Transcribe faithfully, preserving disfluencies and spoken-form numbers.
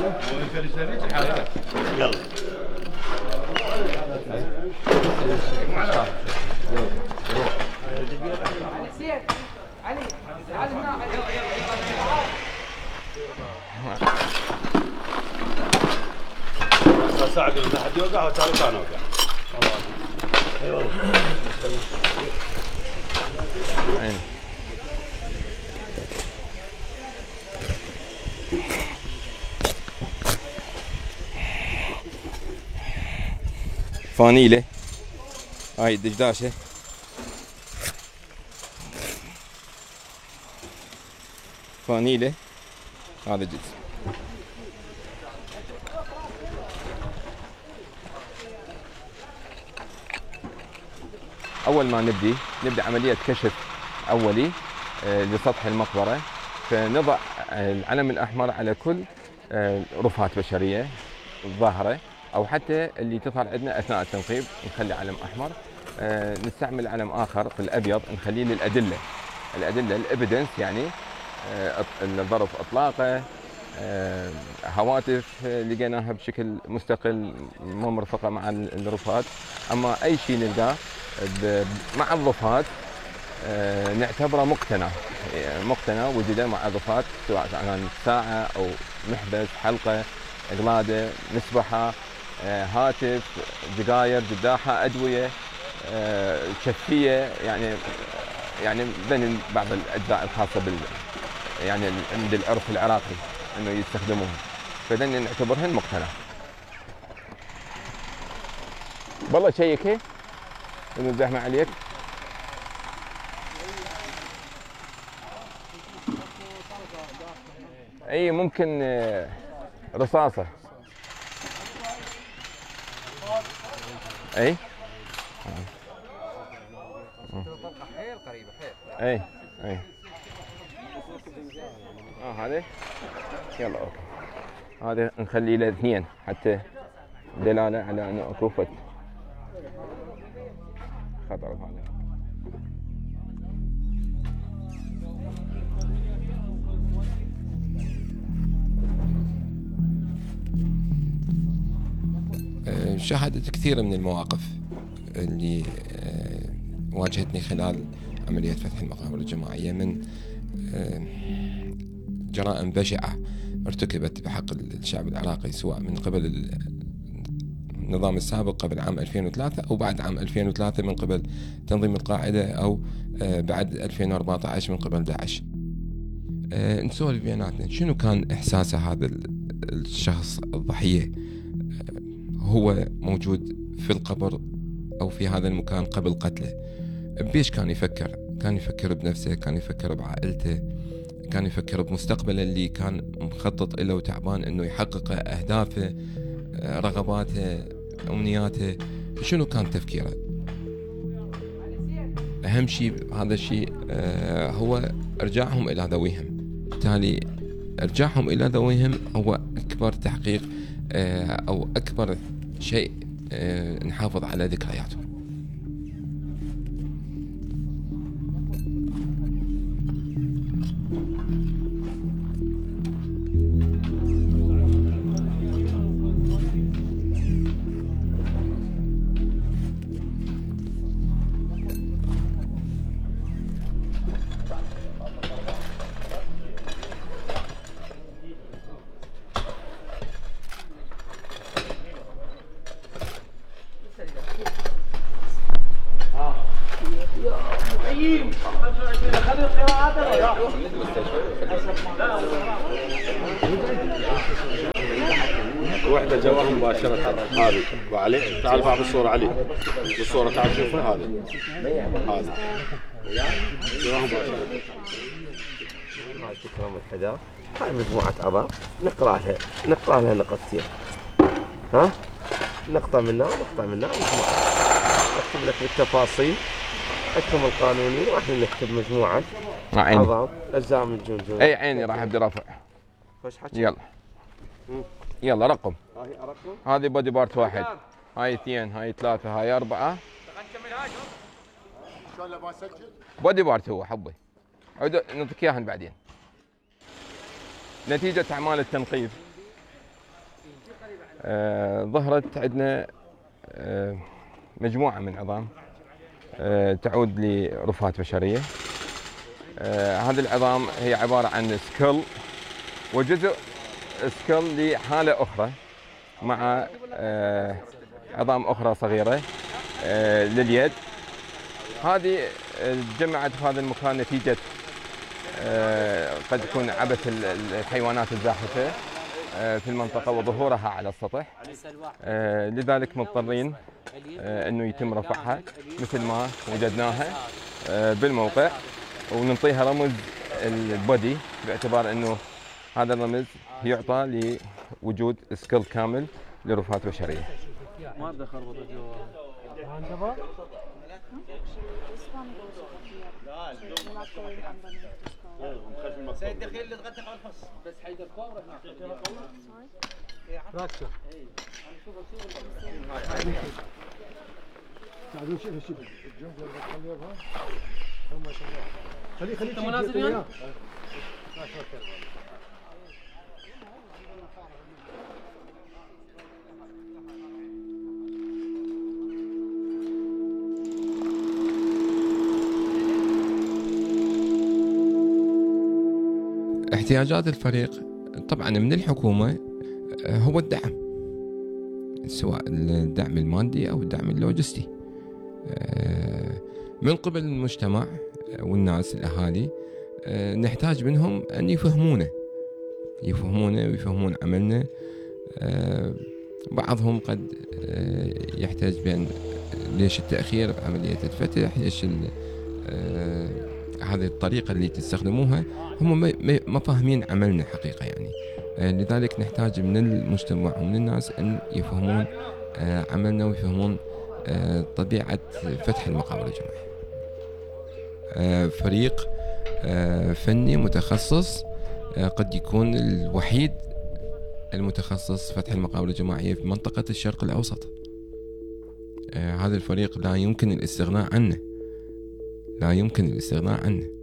يلا علي تعال هنا. ساعد إذا حد يوقع وتعرف أنا أوقع. أي والله. فانيلة هاي الدجداشة، فانيلة هذا جزء. أول ما نبدي نبدأ عملية كشف أولي لسطح المقبرة، فنضع العلم الأحمر على كل رفات بشرية الظاهرة أو حتى اللي تظهر عندنا أثناء التنقيب نخلي علم أحمر. نستعمل علم آخر في الأبيض نخليه للأدلة، الأدلة الإيفيدنس يعني الظرف إطلاقه، هواتف لقيناها بشكل مستقل مو مرفقة مع الرفات. أما أي شيء نلقاه مع الرفات نعتبره مقتنى، مقتنى وجوده مع الرفات، سواء كان ساعة أو محبس، حلقة، قلادة، مسبحة، هاتف، دقاير، قداحة، أدوية، شفية، يعني يعني بين بعض الأجزاء الخاصة بال يعني عند العرف العراقي إنه يستخدموها، فلن نعتبرهن مقتنى. والله شيك هيك إنه الزحمة عليك. أي ممكن رصاصة. أي حيل قريبة حيل. أي أي آه هذا يلا أوكي، هذا نخليه له اثنين حتى دلالة على أنه أكو فت خطر هذا. شاهدت كثير من المواقف اللي واجهتني خلال عملية فتح المقابر الجماعية من جرائم بشعة ارتكبت بحق الشعب العراقي، سواء من قبل النظام السابق قبل عام ألفين وثلاثة أو بعد عام ألفين وثلاثة من قبل تنظيم القاعدة، أو بعد ألفين وأربعة عشر من قبل داعش. نسولف بيناتنا شنو كان إحساسه هذا الشخص الضحية هو موجود في القبر أو في هذا المكان قبل قتله؟ بيش كان يفكر؟ كان يفكر بنفسه، كان يفكر بعائلته، كان يفكر بمستقبله اللي كان مخطط له وتعبان انه يحقق اهدافه، رغباته، امنياته. شنو كان تفكيره؟ اهم شيء هذا الشيء هو ارجاعهم الى ذويهم. بالتالي ارجاعهم الى ذويهم هو اكبر تحقيق او اكبر شيء نحافظ على ذكرياتهم. وحده جواها مباشرة هذه وعلي تعرفها بالصورة علي بالصورة تعرف شوفها هذه هذه جواها مباشرة. هاي تكرم الحذاء، هاي مجموعة أعضاء نقرأ لها نقرأ لها نقطتين، ها نقطة منها ونقطة منها مجموعة. أكتب لك بالتفاصيل الحكم القانوني، واحنا نكتب مجموعة أعضاء أجزاء من الجمجمة. أي عيني راح أبدي رفع. يلا يلا رقم. هذه بودي بارت واحد، هاي اثنين، هاي ثلاثة، هاي أربعة. بودي بارت هو حبي. عود نعطيك إياهن بعدين. نتيجة أعمال التنقيب آه، ظهرت عندنا آه، مجموعة من عظام آه، تعود لرفات بشرية. آه، هذه العظام هي عبارة عن سكل وجزء سكل لحالة أخرى مع آه، عظام أخرى صغيرة آه، لليد. هذه تجمعت في هذا المكان نتيجة آه، قد تكون عبث الحيوانات الزاحفة آه، في المنطقة وظهورها على السطح، آه، لذلك مضطرين آه، أنه يتم رفعها مثل ما وجدناها آه، بالموقع، ونعطيها رمز البودي باعتبار أنه هذا الرمز يعطى لوجود سكيل كامل لرفات بشرية. مادة خربطت جوا. سيد دخيل اللي تغطي على الفص بس حيدر كوره هناك فراكشر. تعالوا شوف شوف الجنجر خليها هم شغال. خليه خليه منازل يعني. احتياجات الفريق طبعا من الحكومة هو الدعم، سواء الدعم المادي أو الدعم اللوجستي. من قبل المجتمع والناس الأهالي نحتاج منهم أن يفهمونا يفهمونا ويفهمون عملنا. بعضهم قد يحتاج بأن ليش التأخير بعملية الفتح، ليش هذه الطريقة اللي تستخدموها، هم ما فاهمين عملنا حقيقة يعني. لذلك نحتاج من المجتمع ومن الناس أن يفهمون عملنا ويفهمون طبيعة فتح المقابر الجماعية. فريق فني متخصص قد يكون الوحيد المتخصص فتح المقابر الجماعية في منطقة الشرق الأوسط. هذا الفريق لا يمكن الاستغناء عنه لا يمكن الاستغناء عنه